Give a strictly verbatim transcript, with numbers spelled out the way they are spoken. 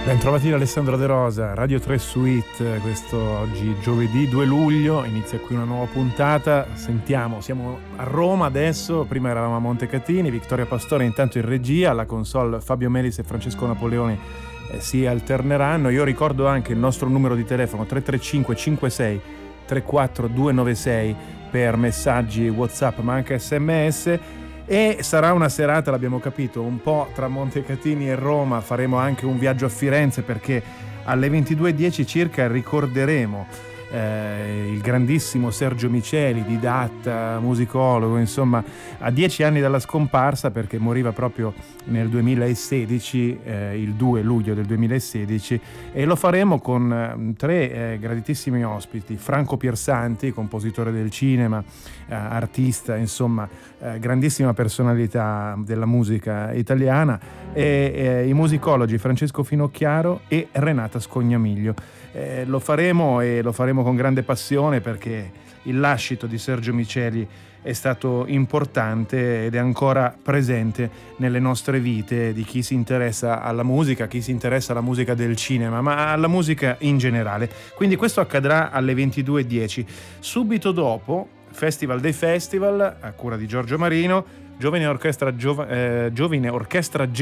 Bentrovati da Alessandro De Rosa, Radio tre Suite, questo oggi giovedì due luglio, inizia qui una nuova puntata. Sentiamo, siamo a Roma adesso, prima eravamo a Montecatini, Vittoria Pastore intanto in regia, alla console Fabio Melis e Francesco Napoleoni eh, si alterneranno. Io ricordo anche il nostro numero di telefono tre tre cinque cinque sei tre quattro due nove sei per messaggi WhatsApp ma anche sms. E sarà una serata, l'abbiamo capito, un po' tra Montecatini e Roma. Faremo anche un viaggio a Firenze perché alle ventidue e dieci circa ricorderemo eh, il grandissimo Sergio Miceli, didatta, musicologo, insomma, a dieci anni dalla scomparsa, perché moriva proprio nel duemilasedici, eh, il due luglio del duemilasedici, e lo faremo con eh, tre eh, graditissimi ospiti: Franco Piersanti, compositore del cinema, eh, artista, insomma, eh, grandissima personalità della musica italiana, e eh, i musicologi Francesco Finocchiaro e Renata Scognamiglio. Eh, lo faremo e lo faremo con grande passione perché il lascito di Sergio Miceli è stato importante ed è ancora presente nelle nostre vite di chi si interessa alla musica, chi si interessa alla musica del cinema, ma alla musica in generale. Quindi questo accadrà alle ventidue e dieci. Subito dopo, Festival dei Festival, a cura di Giorgio Marino, Giovane Orchestra, Giov- eh, Giovine Orchestra